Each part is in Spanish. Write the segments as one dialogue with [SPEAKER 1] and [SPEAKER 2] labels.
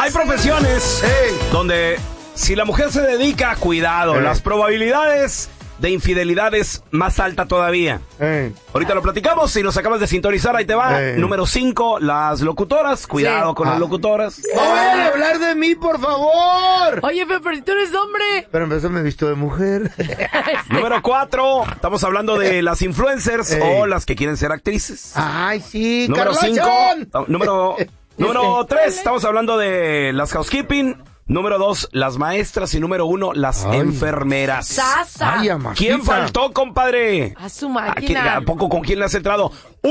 [SPEAKER 1] Hay profesiones donde si la mujer se dedica a cuidado, las probabilidades de infidelidad es más alta todavía. Ahorita lo platicamos. Si nos acabas de sintonizar, ahí te va. Número 5, las locutoras. Cuidado con las locutoras.
[SPEAKER 2] ¡No vayan a hablar de mí, por favor!
[SPEAKER 3] Oye, pero tú eres hombre.
[SPEAKER 2] Pero empezó me he visto de mujer.
[SPEAKER 1] Número 4, estamos hablando de las influencers o las que quieren ser actrices.
[SPEAKER 2] ¡Ay, sí!
[SPEAKER 1] Número 5.
[SPEAKER 2] ¡Carlachón!
[SPEAKER 1] Número 3, estamos hablando de las housekeeping. Número 2, las maestras. Y número 1, las enfermeras.
[SPEAKER 3] ¡Sasa!
[SPEAKER 2] Ay,
[SPEAKER 1] ¿Quién faltó, compadre?
[SPEAKER 3] A su máquina.
[SPEAKER 1] ¿A poco con quién le has entrado?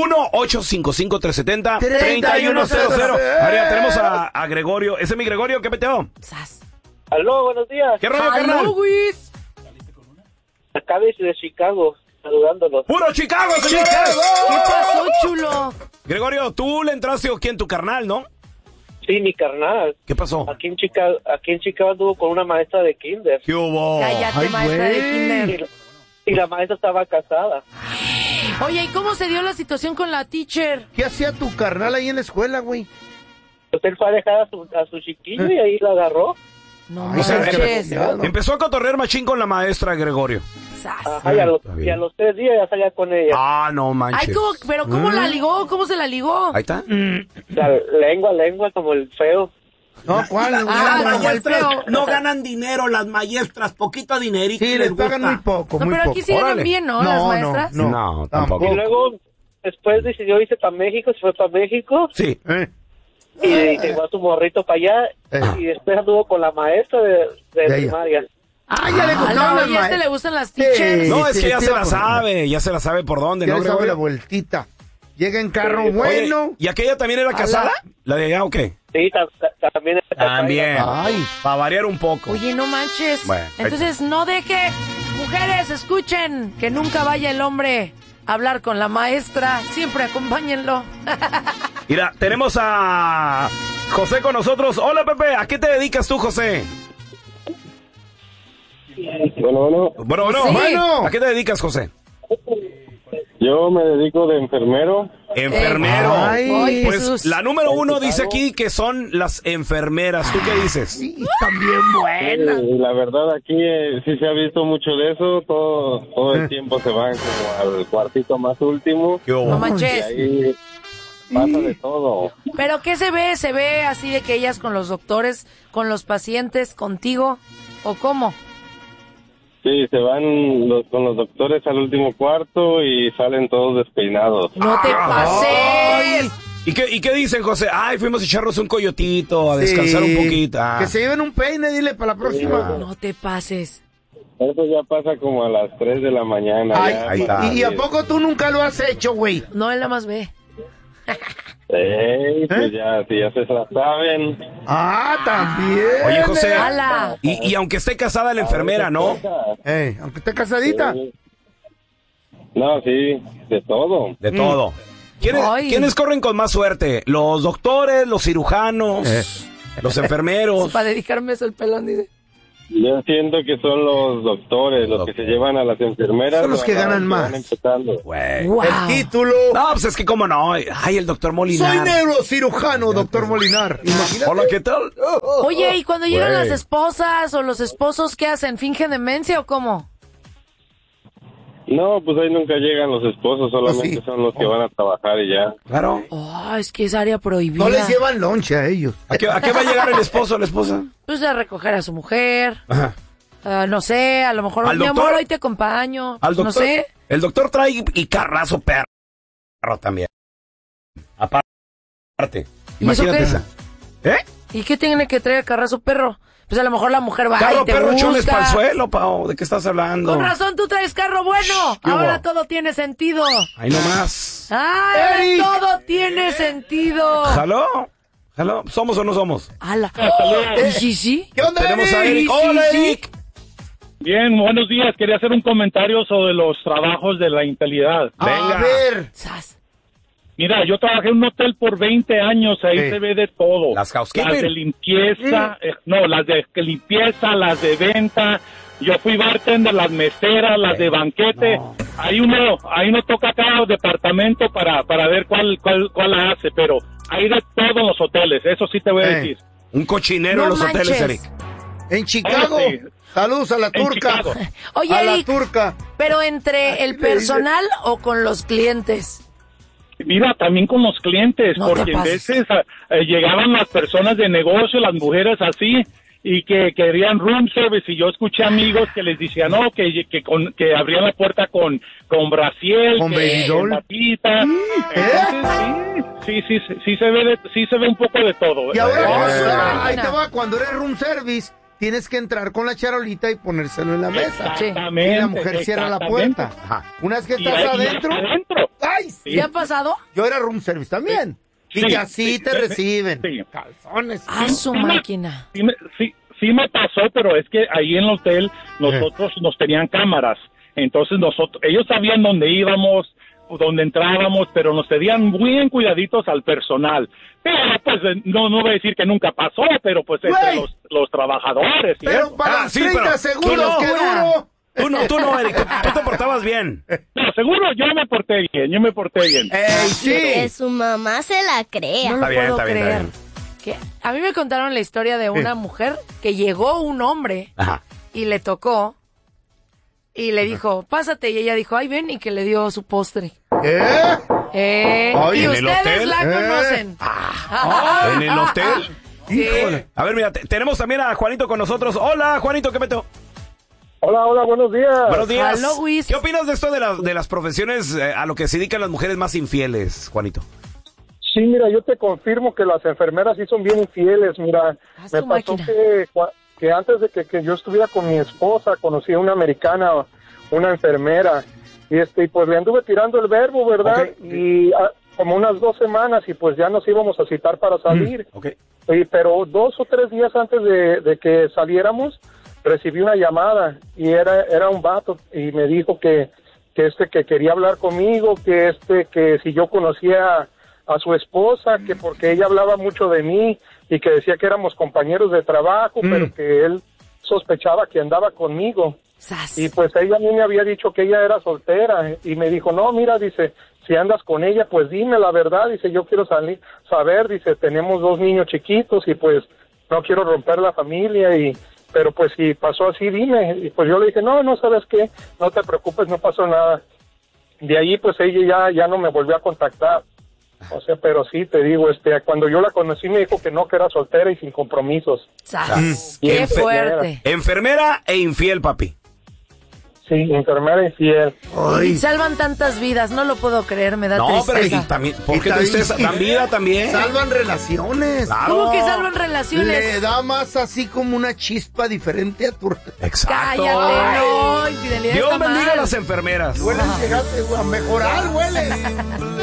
[SPEAKER 1] 1-855-370-3100. María, tenemos a Gregorio. Ese es mi Gregorio, ¿qué peteo?
[SPEAKER 3] ¡Sas!
[SPEAKER 4] Aló, buenos días.
[SPEAKER 1] ¿Qué rollo, carnal?
[SPEAKER 3] ¡Aló, Luis!
[SPEAKER 4] Acá desde Chicago, saludándolos.
[SPEAKER 1] ¡Puro Chicago, señores!
[SPEAKER 3] ¿Qué pasó, chulo?
[SPEAKER 1] Gregorio, tú le entraste o quién, tu carnal, ¿no?
[SPEAKER 4] Sí, mi carnal.
[SPEAKER 1] ¿Qué pasó?
[SPEAKER 4] Aquí en Chicago anduvo con una maestra de kinder.
[SPEAKER 1] ¿Qué hubo?
[SPEAKER 3] Cállate,
[SPEAKER 2] Ay,
[SPEAKER 3] maestra de
[SPEAKER 2] güey.
[SPEAKER 3] kinder.
[SPEAKER 4] Y la maestra estaba casada.
[SPEAKER 3] Oye, ¿y cómo se dio la situación con la teacher?
[SPEAKER 2] ¿Qué hacía tu carnal ahí en la escuela, güey?
[SPEAKER 4] Pues él fue a dejar a su chiquillo y ahí la agarró.
[SPEAKER 3] No
[SPEAKER 2] Ay,
[SPEAKER 1] sea,
[SPEAKER 3] manches.
[SPEAKER 1] Empezó a cotorrear machín con la maestra, Gregorio.
[SPEAKER 3] Sas.
[SPEAKER 4] Ajá, y a los 3 días ya salía con ella.
[SPEAKER 1] Ah, no manches.
[SPEAKER 3] Ay, pero ¿cómo la ligó? ¿Cómo se la ligó?
[SPEAKER 1] Ahí está.
[SPEAKER 4] La lengua como el feo.
[SPEAKER 2] No, ¿cuál?
[SPEAKER 3] Las maestras
[SPEAKER 5] no ganan dinero, las maestras, poquito dinerito.
[SPEAKER 2] Sí, les pagan muy poco,
[SPEAKER 3] No,
[SPEAKER 2] muy
[SPEAKER 3] pero
[SPEAKER 2] poco.
[SPEAKER 3] aquí sí ganan
[SPEAKER 1] Órale.
[SPEAKER 3] bien, ¿no? Las maestras.
[SPEAKER 1] No, tampoco.
[SPEAKER 4] Y luego, después decidió irse para México, se fue para México.
[SPEAKER 1] Sí.
[SPEAKER 4] Y llevó a su morrito para allá. Y después anduvo con la maestra de primaria.
[SPEAKER 2] Ah, ya le gustaron las
[SPEAKER 3] Oye, a este le
[SPEAKER 2] maestras.
[SPEAKER 3] gustan las teachers.
[SPEAKER 1] No, es
[SPEAKER 2] sí,
[SPEAKER 1] que ya
[SPEAKER 2] sí,
[SPEAKER 1] se la
[SPEAKER 2] pues,
[SPEAKER 1] sabe. Ya se la sabe por dónde,
[SPEAKER 2] Ya
[SPEAKER 1] ¿no,
[SPEAKER 2] le sabe la
[SPEAKER 1] Gregorio?
[SPEAKER 2] vueltita. Llega en carro
[SPEAKER 1] Oye,
[SPEAKER 2] bueno.
[SPEAKER 1] ¿y aquella también era casada? ¿La de allá o qué?
[SPEAKER 4] Sí, también.
[SPEAKER 1] También.
[SPEAKER 2] Ay.
[SPEAKER 1] Para variar un poco.
[SPEAKER 3] Oye, no manches.
[SPEAKER 1] Bueno,
[SPEAKER 3] Entonces, no deje, mujeres, escuchen, que nunca vaya el hombre a hablar con la maestra. Siempre acompáñenlo.
[SPEAKER 1] Mira, tenemos a José con nosotros. Hola, Pepe. ¿A qué te dedicas tú, José?
[SPEAKER 4] Bueno.
[SPEAKER 1] Bueno.
[SPEAKER 3] Sí.
[SPEAKER 2] Bueno.
[SPEAKER 1] ¿A qué te dedicas, José?
[SPEAKER 4] Yo me dedico de enfermero.
[SPEAKER 1] Enfermero.
[SPEAKER 2] Ay,
[SPEAKER 1] Pues
[SPEAKER 3] Jesús.
[SPEAKER 1] la número 1 dice aquí que son las enfermeras. ¿Tú qué dices?
[SPEAKER 2] Sí, también buena.
[SPEAKER 4] La verdad aquí sí se ha visto mucho de eso. Todo el tiempo se van como al cuartito más último.
[SPEAKER 1] ¿Qué hubo?
[SPEAKER 3] No
[SPEAKER 4] Y
[SPEAKER 3] manches.
[SPEAKER 4] ahí pasa de todo.
[SPEAKER 3] ¿Pero qué se ve? ¿Se ve así de que ellas con los doctores, con los pacientes, contigo? ¿O cómo?
[SPEAKER 4] Sí, se van con los doctores al último cuarto y salen todos despeinados.
[SPEAKER 3] ¡No te pases!
[SPEAKER 1] ¿Y qué dicen, José? Ay, fuimos a echarnos un coyotito, a descansar un poquito. Ah.
[SPEAKER 2] Que se lleven un peine, dile, para la próxima.
[SPEAKER 3] No te pases.
[SPEAKER 4] Eso ya pasa como a las 3 de la mañana.
[SPEAKER 2] Ay,
[SPEAKER 4] ya.
[SPEAKER 1] ahí está.
[SPEAKER 2] ¿Y a poco tú nunca lo has hecho, güey?
[SPEAKER 3] No, él nada más ve.
[SPEAKER 4] Pues ya, si ya se la saben.
[SPEAKER 2] Ah, también.
[SPEAKER 1] Oye, José.
[SPEAKER 3] ¡Hala!
[SPEAKER 1] Y aunque esté casada la enfermera, ¿no?
[SPEAKER 2] Aunque esté casadita.
[SPEAKER 4] No, sí, de todo.
[SPEAKER 1] De todo.
[SPEAKER 3] Ay.
[SPEAKER 1] ¿Quiénes corren con más suerte? ¿Los doctores, los cirujanos, los enfermeros?
[SPEAKER 3] Para dedicarme eso el pelón, dice.
[SPEAKER 4] Yo siento que son los doctores los que se llevan a las enfermeras.
[SPEAKER 2] Son los que ganan más.
[SPEAKER 4] van empezando.
[SPEAKER 1] Güey.
[SPEAKER 3] ¡Wow!
[SPEAKER 2] El título.
[SPEAKER 1] No, pues es que cómo no. Ay, el doctor Molinar.
[SPEAKER 2] Soy neurocirujano, doctor Molinar. Imagínate.
[SPEAKER 1] Hola, ¿qué tal?
[SPEAKER 3] Oye, ¿y cuando llegan
[SPEAKER 1] Güey.
[SPEAKER 3] las esposas o los esposos, qué hacen? ¿Fingen demencia o cómo?
[SPEAKER 4] No, pues ahí nunca llegan los esposos, solamente
[SPEAKER 2] sí.
[SPEAKER 4] son los que van a trabajar y ya.
[SPEAKER 1] Claro.
[SPEAKER 3] Oh, es que es área prohibida.
[SPEAKER 2] No les llevan lonche a ellos.
[SPEAKER 1] ¿A qué va a llegar el esposo o la esposa?
[SPEAKER 3] Pues a recoger a su mujer.
[SPEAKER 1] Ajá.
[SPEAKER 3] No sé, a lo mejor,
[SPEAKER 1] ¿Al
[SPEAKER 3] mi
[SPEAKER 1] doctor?
[SPEAKER 3] amor, hoy te acompaño.
[SPEAKER 1] Al doctor.
[SPEAKER 3] No sé.
[SPEAKER 1] El doctor trae y carrazo perro también. Aparte.
[SPEAKER 3] ¿Y eso
[SPEAKER 1] Imagínate
[SPEAKER 3] qué?
[SPEAKER 1] esa. ¿Eh?
[SPEAKER 3] ¿Y qué tiene que traer carrazo perro? Pues a lo mejor la mujer va
[SPEAKER 1] Carro,
[SPEAKER 3] y te
[SPEAKER 1] perro,
[SPEAKER 3] busca.
[SPEAKER 1] chules para el suelo, Pao. ¿De qué estás hablando?
[SPEAKER 3] Con razón tú traes carro bueno.
[SPEAKER 1] ¿Qué hubo?
[SPEAKER 3] Ahora todo tiene sentido.
[SPEAKER 1] Ahí nomás.
[SPEAKER 3] ¡Ay,
[SPEAKER 2] ¡Eric!
[SPEAKER 3] todo tiene sentido!
[SPEAKER 1] ¿Jaló? ¿Jaló? ¿Somos o no somos?
[SPEAKER 3] ¡Hala! ¿Y sí?
[SPEAKER 2] ¿Qué onda,
[SPEAKER 1] Tenemos a
[SPEAKER 2] Eric?
[SPEAKER 1] Eric. ¡Hola, Eric!
[SPEAKER 6] Bien, buenos días. Quería hacer un comentario sobre los trabajos de la integridad.
[SPEAKER 1] Venga.
[SPEAKER 2] A ver.
[SPEAKER 3] ¡Sas!
[SPEAKER 6] Mira, yo trabajé en un hotel por 20 años, ahí
[SPEAKER 2] Sí.
[SPEAKER 6] se ve de todo.
[SPEAKER 1] Las housekeeping.
[SPEAKER 6] Las de limpieza, no, las de limpieza, las de venta. Yo fui bartender, las meseras, las de banquete. Ahí uno toca cada departamento para ver cuál la hace, pero hay de todo en los hoteles, eso sí te voy a decir.
[SPEAKER 1] Un cochinero en los hoteles, Eric.
[SPEAKER 2] En Chicago.
[SPEAKER 6] Sí.
[SPEAKER 2] Saludos a la turca.
[SPEAKER 3] Oye,
[SPEAKER 2] a la
[SPEAKER 3] Eric,
[SPEAKER 2] turca.
[SPEAKER 3] ¿pero entre el personal o con los clientes?
[SPEAKER 6] Mira, también con los clientes,
[SPEAKER 3] No te
[SPEAKER 6] porque a
[SPEAKER 3] pases.
[SPEAKER 6] veces llegaban las personas de negocio, las mujeres así, y que querían room service, y yo escuché amigos que les decían, no, que abrían la puerta con brasiel,
[SPEAKER 2] con baby doll,
[SPEAKER 6] papita. Entonces, sí se ve un poco de todo.
[SPEAKER 2] Y ahora, ahí te va, cuando eres room service, tienes que entrar con la charolita y ponérselo en la mesa.
[SPEAKER 6] Exactamente.
[SPEAKER 2] Y la mujer cierra la puerta. Una vez que estás adentro. ¡Ay!
[SPEAKER 3] ¿Te ha pasado?
[SPEAKER 2] Yo era room service también. Y que así te reciben.
[SPEAKER 6] Sí.
[SPEAKER 2] Calzones.
[SPEAKER 3] A su máquina.
[SPEAKER 6] Sí me pasó, pero es que ahí en el hotel nosotros nos tenían cámaras. Entonces ellos sabían dónde íbamos, dónde entrábamos, pero nos tenían muy bien cuidaditos al personal. Pero pues no voy a decir que nunca pasó, pero pues entre los trabajadores.
[SPEAKER 2] Pero para los 30 segundos que duró.
[SPEAKER 1] Tú no, Eric, tú te portabas bien.
[SPEAKER 6] No, seguro yo me porté bien.
[SPEAKER 2] ¡Ey, sí!
[SPEAKER 7] Que su mamá se la crea.
[SPEAKER 3] No lo
[SPEAKER 1] Está bien,
[SPEAKER 3] puedo
[SPEAKER 1] está bien,
[SPEAKER 3] creer.
[SPEAKER 1] está
[SPEAKER 3] Que a mí me contaron la historia de una mujer que llegó un hombre
[SPEAKER 1] Ajá.
[SPEAKER 3] y le tocó y le dijo, pásate, y ella dijo, ay, ven, y que le dio su postre.
[SPEAKER 2] Ay,
[SPEAKER 3] Y
[SPEAKER 1] ¿en el
[SPEAKER 3] ustedes
[SPEAKER 1] hotel?
[SPEAKER 3] la conocen.
[SPEAKER 1] ¿En el hotel?
[SPEAKER 3] Sí.
[SPEAKER 2] Híjole.
[SPEAKER 1] A ver, mira, tenemos también a Juanito con nosotros. Hola, Juanito, ¿qué meto?
[SPEAKER 4] Hola, buenos días.
[SPEAKER 1] Buenos días.
[SPEAKER 3] Hello, Luis.
[SPEAKER 1] ¿Qué opinas de esto de las profesiones a lo que se dedican las mujeres más infieles, Juanito?
[SPEAKER 4] Sí, mira, yo te confirmo que las enfermeras sí son bien infieles. Mira,
[SPEAKER 3] Haz
[SPEAKER 4] me
[SPEAKER 3] tu
[SPEAKER 4] pasó
[SPEAKER 3] máquina.
[SPEAKER 4] que antes de que yo estuviera con mi esposa, conocí a una americana, una enfermera, y pues le anduve tirando el verbo, ¿verdad?
[SPEAKER 1] Ok.
[SPEAKER 4] Y como unas 2 semanas, y pues ya nos íbamos a citar para salir.
[SPEAKER 1] Ok.
[SPEAKER 4] Pero 2 o 3 días antes de que saliéramos, recibí una llamada, y era un vato, y me dijo que quería hablar conmigo, que si yo conocía a su esposa, que porque ella hablaba mucho de mí y que decía que éramos compañeros de trabajo, pero que él sospechaba que andaba conmigo.
[SPEAKER 3] Sas.
[SPEAKER 4] Y pues ella a mí me había dicho que ella era soltera, y me dijo, no, mira, dice, si andas con ella, pues dime la verdad, dice, yo quiero saber, dice, tenemos 2 niños chiquitos y pues no quiero romper la familia, pero pues si pasó así, dime. Y pues yo le dije, no, ¿sabes qué? No te preocupes, no pasó nada. De ahí pues ella ya no me volvió a contactar. O sea, pero sí, te digo, cuando yo la conocí me dijo que era soltera y sin compromisos.
[SPEAKER 3] Sas.
[SPEAKER 4] Y
[SPEAKER 3] Qué
[SPEAKER 4] enfermera.
[SPEAKER 3] fuerte.
[SPEAKER 1] Enfermera e infiel, papi.
[SPEAKER 4] Sí, enfermera infiel.
[SPEAKER 3] Y salvan tantas vidas, no lo puedo creer, me da
[SPEAKER 1] No, pero
[SPEAKER 3] tristeza.
[SPEAKER 1] y también, ¿por qué
[SPEAKER 2] Y
[SPEAKER 1] tristeza? Dan vida también.
[SPEAKER 2] Salvan relaciones.
[SPEAKER 1] Claro.
[SPEAKER 3] ¿Cómo que salvan relaciones?
[SPEAKER 2] Le da más así como una chispa diferente a tu...
[SPEAKER 1] Exacto.
[SPEAKER 3] Cállate, no, infidelidad
[SPEAKER 1] Dios
[SPEAKER 3] está
[SPEAKER 1] bendiga a
[SPEAKER 3] mal.
[SPEAKER 1] las enfermeras.
[SPEAKER 2] Huelen, llegaste a mejorar, huele.